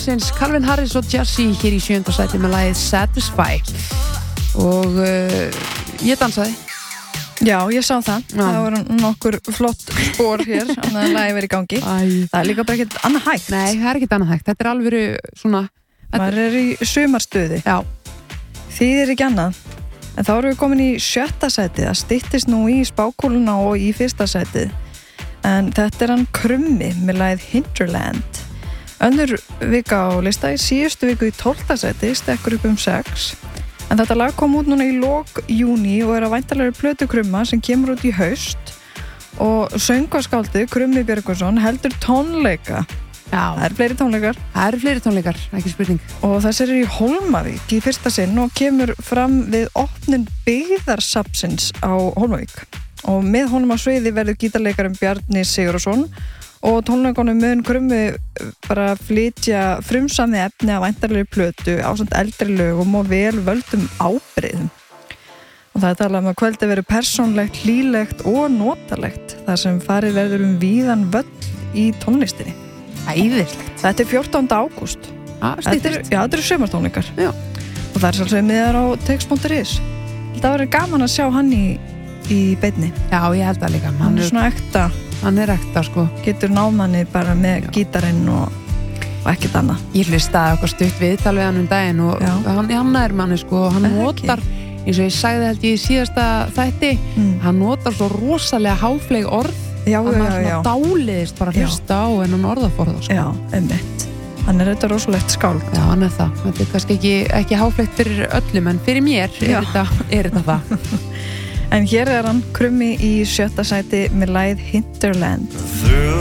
dagsins Calvin Harris og Jazzy hér í 7. sæti með lagið Satisfy og ég dansaði. Já, ég sá það. Það voru nokkur flott spor hér, þannig að lagið verið í gangi. Það líka bara ekkert annað hægt. Nei, það ekkert annað hægt. Þetta alvöru svona... Maður í sumarstöði. Já. Þýðir ekki annað. En þá erum við komin í 7. sætið. Það styttist nú í spákúluna og í 1. sætið. En þetta hann Krummi með lagið Hinterland. Önnur vika á lista í síðustu viku í 12. sæti, stekkur upp 6. En þetta lag kom út núna í lok júní og að væntanlegri plötu Krumma sem kemur út í haust og söngvaskáldið Krummi Björgvinsson heldur tónleika. Já. Það eru fleiri tónleikar. Það eru fleiri tónleikar, ekki spurning. Og þessi í Hólmavík í fyrsta sinn og kemur fram við opnun byggðarsafnsins á Hólmavík. Og með honum á sviði verður gítarleikarum Bjarni Sigurðsson og tónleikunum mun Krummi bara flytja frumsamið efni af væntanlegri plötu ásamt eldri lögum og vel völdum ábrigðum. Og það talað að kvöldið verður persónlegt, hlýlegt og notalegt þar sem farið verður víðan völl í tónlistinni. Æðislegt. Þetta 14. ágúst. Styttist. Já, þetta sumartónleikar. Já. Og það svolítið miðar á text.is. Það verður gaman að sjá hann í beinni. Já, ég held það líka. Hann svona ekta. Hann ekta, sko. Getur námanni bara með gítarinn og ekkert annað. Ég hlustaði okkar stutt viðtal við hann daginn og hann manni, sko. Hann notar, eins og ég sagði held ég í síðasta þætti, hann notar svo rosalega háfleig orð. Já. Hann dáliðist bara hlusta á en hann orðaforða, sko. Já, einmitt. Hann þetta rosalegt skáld. Já, hann það. Þetta kannski ekki háfleigt fyrir öllum, en fyrir mér er þetta það. En hér hann Krummi í 7. sæti með lagið Hinterland.